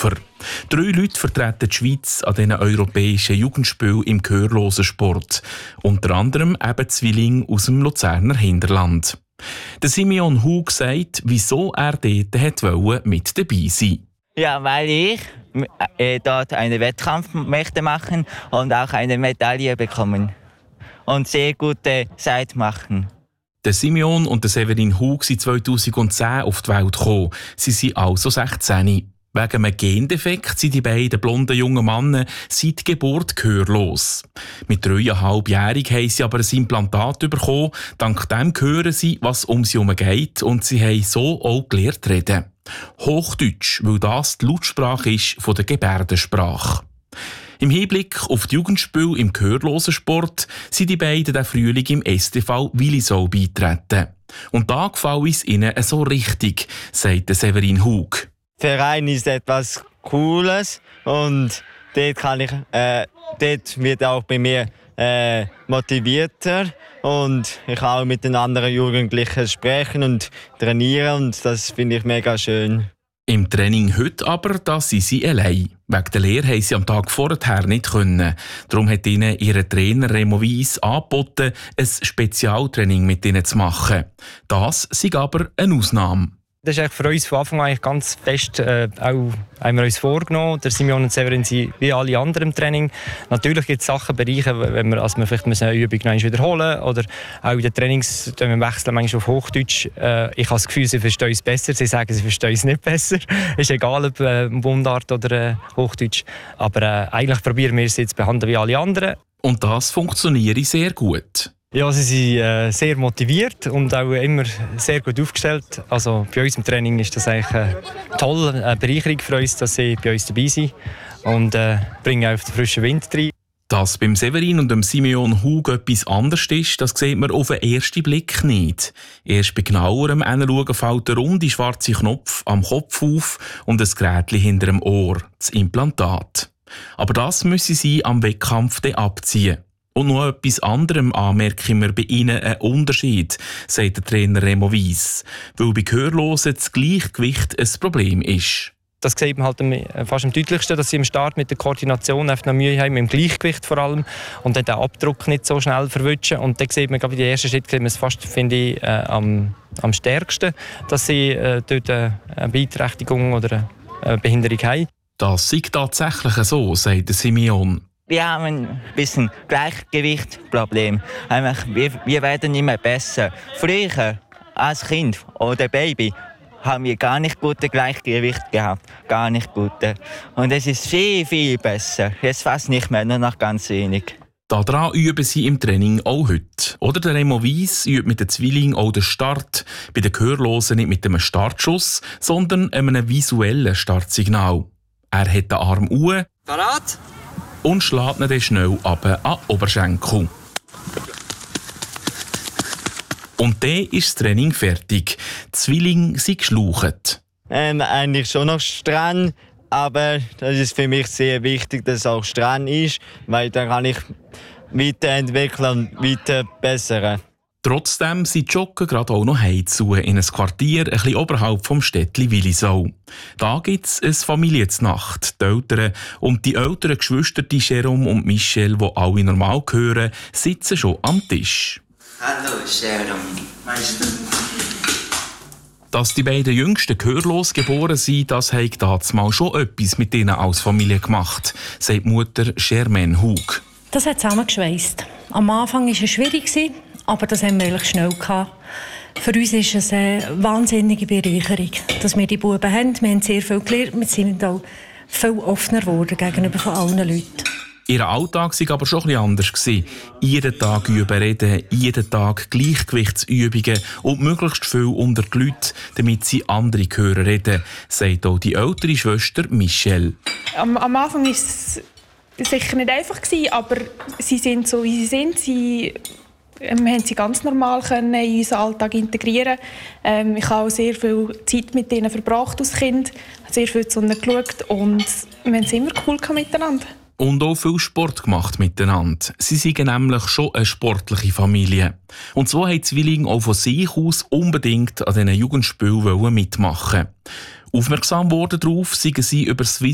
Helfer. 3 Leute vertreten die Schweiz an diesen europäischen Jugendspielen im gehörlosen Sport. Unter anderem eben Zwillinge aus dem Luzerner Hinterland. Der Simeon Hug sagt, wieso er dort mit dabei sein. Ja, weil ich dort einen Wettkampf möchte machen und auch eine Medaille bekommen. Und sehr gute Zeit machen. Der Simeon und der Severin Hug sind 2010 auf die Welt gekommen. Sie sind also 16. Wegen einem Gendefekt sind die beiden blonden jungen Männer seit Geburt gehörlos. Mit 3,5-jährig haben sie aber ein Implantat bekommen. Dank dem hören sie, was um sie herum geht, und sie haben so auch gelernt zu reden. Hochdeutsch, weil das die Lautsprache ist von der Gebärdensprache. Im Hinblick auf die Jugendspiele im gehörlosen Sport sind die beiden diesen Frühling im STV Willisau beitreten. Und da gefällt es ihnen so richtig, sagt Severin Hug. Der Verein ist etwas Cooles und dort wird auch bei mir motivierter und ich kann auch mit den anderen Jugendlichen sprechen und trainieren und das finde ich mega schön. Im Training heute aber, da sind sie allein. Wegen der Lehre haben sie am Tag vorher nicht können. Darum hat ihnen ihr Trainer Remo Weiss angeboten, ein Spezialtraining mit ihnen zu machen. Das sei aber eine Ausnahme. Das ist für uns von Anfang an ganz fest auch haben wir uns vorgenommen. Der Simeon und Severin sind wie alle anderen im Training. Natürlich gibt es Bereiche, wenn wir vielleicht eine Übung noch wiederholen oder auch in den Trainings wir wechseln manchmal auf Hochdeutsch. Ich habe das Gefühl, sie verstehen es besser. Sie sagen, sie verstehen es nicht besser. Ist egal, ob Mundart oder Hochdeutsch. Aber eigentlich probieren wir es jetzt zu behandeln wie alle anderen. Und das funktioniert sehr gut. Ja, sie sind sehr motiviert und auch immer sehr gut aufgestellt. Also bei uns im Training ist das eigentlich toll, eine Bereicherung für uns, dass sie bei uns dabei sind und bringen auch den frischen Wind rein. Dass beim Severin und dem Simeon Hug etwas anderes ist, das sieht man auf den ersten Blick nicht. Erst bei genauerem Hinschauen fällt der runde schwarze Knopf am Kopf auf und ein Gerät hinter dem Ohr, das Implantat. Aber das müssen sie am Wettkampf abziehen. Und noch etwas anderem anmerken wir bei ihnen einen Unterschied, sagt der Trainer Remo Weiss, weil bei Gehörlosen das Gleichgewicht ein Problem ist. Das sieht man halt fast am deutlichsten, dass sie im Start mit der Koordination noch Mühe haben, mit dem Gleichgewicht vor allem, und dann den Abdruck nicht so schnell verwutschen. Und dann sieht man, glaube ich, den ersten Schritt sieht man es fast, finde ich, am stärksten, dass sie dort eine Beeinträchtigung oder eine Behinderung haben. Das sei tatsächlich so, sagt Simeon. Wir haben ein bisschen Gleichgewichtsproblem. Wir werden immer besser. Früher, als Kind oder Baby, haben wir gar nicht gutes Gleichgewicht gehabt. Gar nicht gute. Und es ist viel, viel besser. Jetzt fast nicht mehr, nur noch ganz wenig. Daran üben sie im Training auch heute. Oder der Remo Weiss übt mit den Zwillingen auch den Start. Bei den Gehörlosen nicht mit einem Startschuss, sondern einem visuellen Startsignal. Er hat den Arm hoch. Parat? Und schlägt ihn dann schnell runter an den Oberschenkel. Und dann ist das Training fertig. Die Zwillinge sind geschlaucht. Eigentlich schon noch streng, aber das ist für mich sehr wichtig, dass es auch streng ist, weil dann kann ich weiterentwickeln und weiter bessern. Trotzdem sind die Joggen gerade auch noch heimzu in ein Quartier ein bisschen oberhalb vom Städtli Willisau. Da gibt es eine Familiennacht. Die Eltern und die älteren Geschwister, die Jérôme und Michel, die alle normal gehören, sitzen schon am Tisch. Hallo Jérôme, Meister. Dass die beiden Jüngsten gehörlos geboren sind, das hat damals schon etwas mit ihnen als Familie gemacht, sagt Mutter Germaine Hug. Das hat zusammengeschweißt. Am Anfang war es schwierig, aber das haben wir eigentlich schnell gehabt. Für uns ist es eine wahnsinnige Bereicherung, dass wir die Buben haben. Wir haben sehr viel gelernt, wir sind auch viel offener geworden gegenüber von allen Leuten. Ihr Alltag war aber schon etwas anders. Jeden Tag üben reden, jeden Tag Gleichgewichtsübungen und möglichst viel unter die Leute, damit sie andere hören reden, sagt auch die ältere Schwester Michelle. Am Anfang war es sicher nicht einfach, aber sie sind so, wie sie sind. Wir haben sie ganz normal in unseren Alltag integrieren. Ich habe auch sehr viel Zeit mit ihnen verbracht als Kind, sehr viel zu ihnen geschaut und wir haben es immer cool miteinander. Und auch viel Sport gemacht miteinander. Sie sind nämlich schon eine sportliche Familie. Und so wollten die Zwillinge auch von sich aus unbedingt an diesen Jugendspielen mitmachen. Aufmerksam worden darauf, seien sie über das